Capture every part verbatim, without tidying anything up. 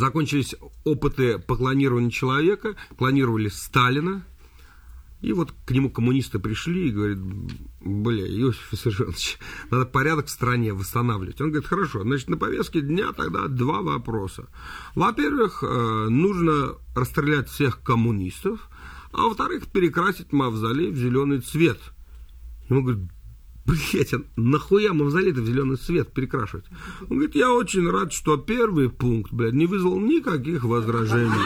закончились опыты по клонированию человека, клонировали Сталина. И вот к нему коммунисты пришли и говорят: бля, Иосиф Виссарионович, надо порядок в стране восстанавливать. Он говорит: хорошо, значит, на повестке дня тогда два вопроса. Во-первых, нужно расстрелять всех коммунистов, а во-вторых, перекрасить мавзолей в зеленый цвет. Ему говорят: блять, а нахуя мавзолей-то в зеленый цвет перекрашивать? Он говорит: я очень рад, что первый пункт, блядь, не вызвал никаких возражений.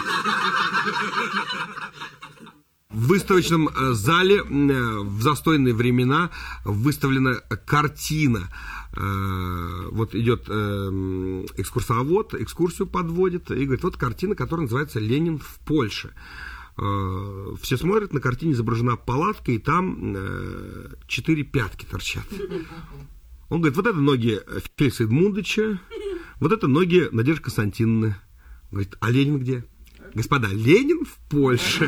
В выставочном зале в застойные времена выставлена картина. Вот идет экскурсовод, экскурсию подводит и говорит: вот картина, которая называется «Ленин в Польше». Все смотрят, на картине изображена палатка, и там четыре пятки торчат. Он говорит: вот это ноги Феликса Эдмундовича, вот это ноги Надежды Константиновны. Говорит: а Ленин где? Господа, Ленин в Польше.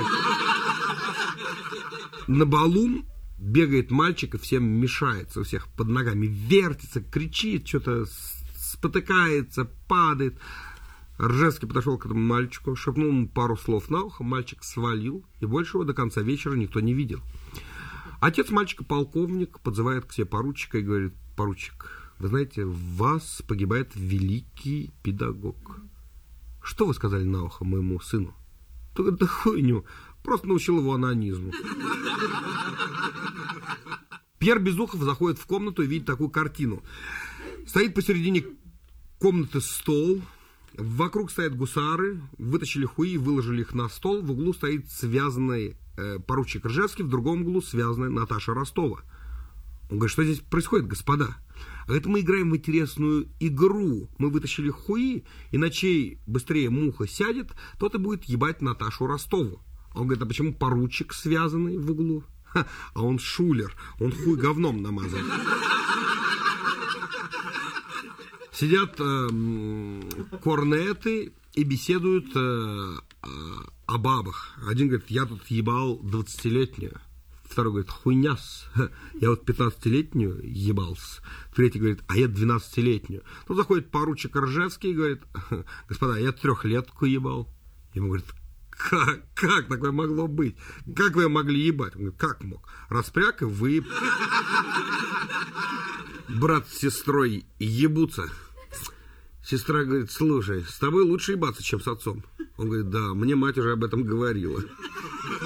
На балу бегает мальчик и всем мешается, у всех под ногами вертится, кричит, что-то спотыкается, падает. Ржевский подошел к этому мальчику, шепнул ему пару слов на ухо, мальчик свалил, и больше его до конца вечера никто не видел. Отец мальчика, полковник, подзывает к себе поручика и говорит: поручик, вы знаете, в вас погибает великий педагог. Что вы сказали на ухо моему сыну? Да, да хуйню. Просто научил его анонизму. Пьер Безухов заходит в комнату и видит такую картину. Стоит посередине комнаты стол, вокруг стоят гусары, вытащили хуи, выложили их на стол, в углу стоит связанный э, поручик Ржевский, в другом углу связанная Наташа Ростова. Он говорит: что здесь происходит, господа? А это мы играем в интересную игру. Мы вытащили хуи, и на чей быстрее муха сядет, тот и будет ебать Наташу Ростову. Он говорит: а почему поручик связанный в углу? Ха, а он шулер, он хуй говном намазан. Сидят э, корнеты и беседуют э, о бабах. Один говорит: я тут ебал двадцатилетнюю. Второй говорит: хуйняс, я вот пятнадцатилетнюю ебался. Третий говорит: а я двенадцатилетнюю. Тут заходит поручик Ржевский и говорит: господа, я трехлетку ебал. Ему говорит: Как, как такое могло быть? Как вы могли ебать? Он говорит: как мог? Распряг и вы. Брат с сестрой ебутся. Сестра говорит: слушай, с тобой лучше ебаться, чем с отцом. Он говорит: да, мне мать уже об этом говорила.